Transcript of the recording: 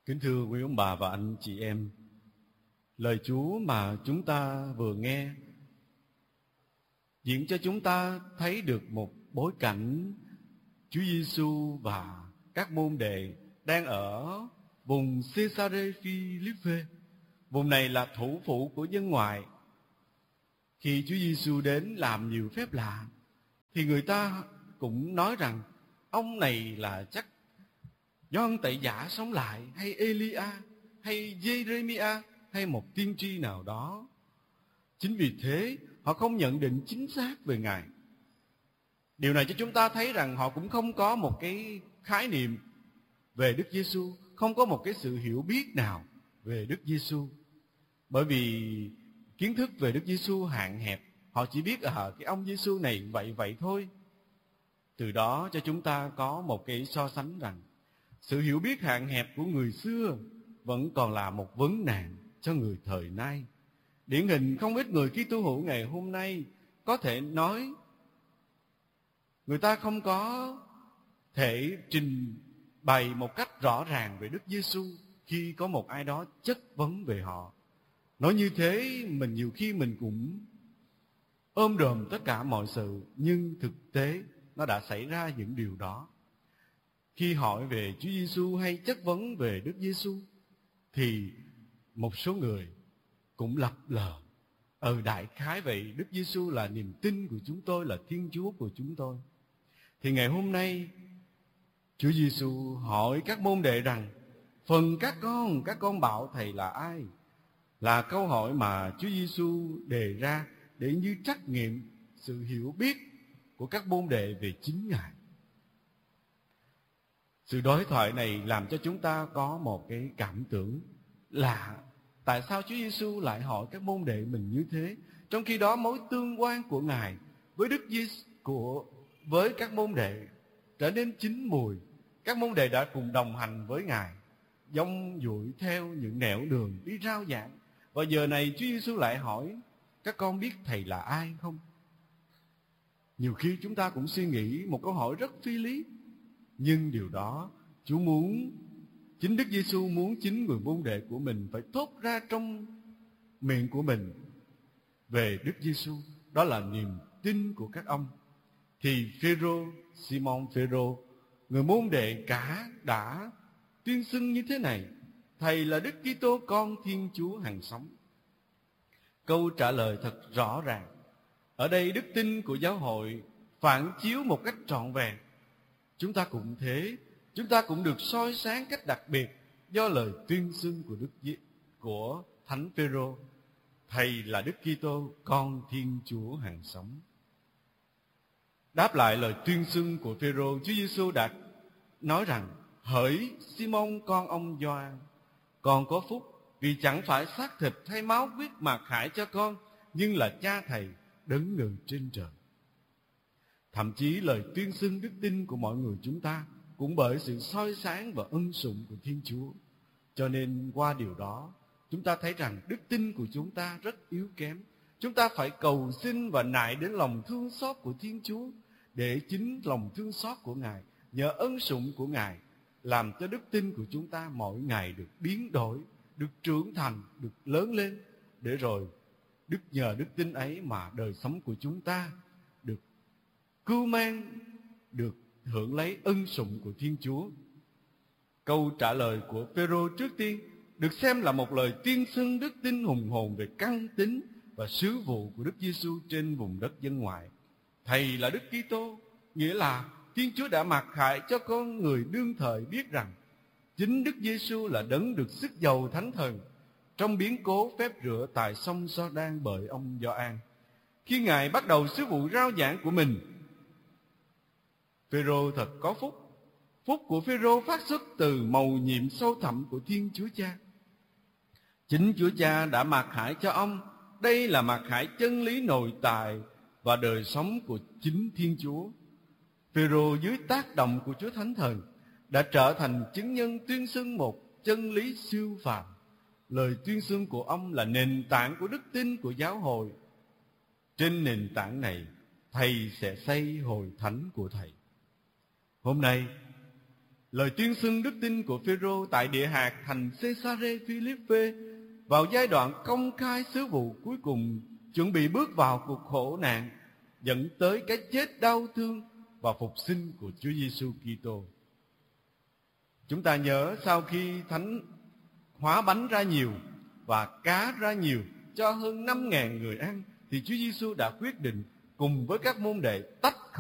Kính thưa quý ông bà và anh chị em, lời Chúa mà chúng ta vừa nghe diễn cho chúng ta thấy được một bối cảnh Chúa Giêsu và các môn đệ đang ở vùng Caesarea Philippe. Vùng này là thủ phủ của dân ngoại. Khi Chúa Giêsu đến làm nhiều phép lạ thì người ta cũng nói rằng ông này là chắc Gioan Tẩy Giả sống lại, hay Elia, hay Jeremia, hay một tiên tri nào đó. Chính vì thế họ không nhận định chính xác về Ngài. Điều này cho chúng ta thấy rằng họ cũng không có một cái khái niệm về Đức Giêsu, không có một cái sự hiểu biết nào về Đức Giêsu. Bởi vì kiến thức về Đức Giêsu hạn hẹp, họ chỉ biết cái ông Giêsu này vậy thôi. Từ đó cho chúng ta có một cái so sánh rằng sự hiểu biết hạn hẹp của người xưa vẫn còn là một vấn nạn cho người thời nay. Điển hình không ít người Kitô hữu ngày hôm nay có thể nói người ta không có thể trình bày một cách rõ ràng về Đức Giêsu khi có một ai đó chất vấn về họ. Nói như thế nhiều khi mình cũng ôm đồm tất cả mọi sự, nhưng thực tế nó đã xảy ra những điều đó. Khi hỏi về Chúa Giêsu hay chất vấn về Đức Giêsu thì một số người cũng lập lờ. Đại khái vậy, Đức Giêsu là niềm tin của chúng tôi, là Thiên Chúa của chúng tôi. Thì ngày hôm nay Chúa Giêsu hỏi các môn đệ rằng: phần các con bảo thầy là ai? Là câu hỏi mà Chúa Giêsu đề ra để như trắc nghiệm sự hiểu biết của các môn đệ về chính Ngài. Sự đối thoại này làm cho chúng ta có một cái cảm tưởng là tại sao Chúa Giêsu lại hỏi các môn đệ mình như thế, trong khi đó mối tương quan của Ngài với Đức Giêsu với các môn đệ trở nên chín mùi. Các môn đệ đã cùng đồng hành với Ngài, dông dụi theo những nẻo đường đi rao giảng. Và giờ này Chúa Giêsu lại hỏi: các con biết thầy là ai không? Nhiều khi chúng ta cũng suy nghĩ một câu hỏi rất phi lý, nhưng điều đó chính Đức Giêsu muốn chính người môn đệ của mình phải thốt ra trong miệng của mình về Đức Giêsu. Đó là niềm tin của các ông. Thì Simon Phêrô, người môn đệ cả, đã tuyên xưng như thế này: thầy là Đức Kitô, con Thiên Chúa hằng sống. Câu trả lời thật rõ ràng. Ở đây đức tin của giáo hội phản chiếu một cách trọn vẹn. Chúng ta cũng thế, chúng ta cũng được soi sáng cách đặc biệt do lời tuyên xưng của Thánh Phêrô: thầy là Đức Kitô, con Thiên Chúa hằng sống. Đáp lại lời tuyên xưng của Phêrô, Chúa Giêsu đã nói rằng: hỡi Simon con ông Gioan, con có phúc, vì chẳng phải xác thịt hay máu huyết mà khải cho con, nhưng là Cha thầy đấng ngự trên trời. Thậm chí lời tuyên xưng đức tin của mọi người chúng ta cũng bởi sự soi sáng và ân sủng của Thiên Chúa. Cho nên qua điều đó, chúng ta thấy rằng đức tin của chúng ta rất yếu kém. Chúng ta phải cầu xin và nài đến lòng thương xót của Thiên Chúa, để chính lòng thương xót của Ngài, nhờ ân sủng của Ngài, làm cho đức tin của chúng ta mỗi ngày được biến đổi, được trưởng thành, được lớn lên, để rồi nhờ đức tin ấy mà đời sống của chúng ta được cưu mang, được hưởng lấy ân sủng của Thiên Chúa. Câu trả lời của Phêrô trước tiên được xem là một lời tuyên xưng đức tin hùng hồn về căn tính và sứ vụ của Đức Giêsu trên vùng đất dân ngoại. Thầy là Đức Kitô, nghĩa là Thiên Chúa đã mặc khải cho con người đương thời biết rằng chính Đức Giêsu là đấng được sức giàu Thánh Thần trong biến cố phép rửa tại sông Giođan bởi ông Gioan. Khi Ngài bắt đầu sứ vụ rao giảng của mình, Phêrô thật có phúc. Phúc của Phêrô phát xuất từ mầu nhiệm sâu thẳm của Thiên Chúa Cha. Chính Chúa Cha đã mặc khải cho ông. Đây là mặc khải chân lý nội tại và đời sống của chính Thiên Chúa. Phêrô dưới tác động của Chúa Thánh Thần đã trở thành chứng nhân tuyên xưng một chân lý siêu phàm. Lời tuyên xưng của ông là nền tảng của đức tin của giáo hội. Trên nền tảng này, thầy sẽ xây hội thánh của thầy. Hôm nay lời tuyên xưng đức tin của Phêrô tại địa hạt thành Caesarea Philippe vào giai đoạn công khai sứ vụ cuối cùng, chuẩn bị bước vào cuộc khổ nạn, dẫn tới cái chết đau thương và phục sinh của Chúa Giêsu Kitô. Chúng ta nhớ sau khi Thánh hóa bánh ra nhiều và cá ra nhiều cho hơn 5.000 người ăn, thì Chúa Giêsu đã quyết định cùng với các môn đệ tách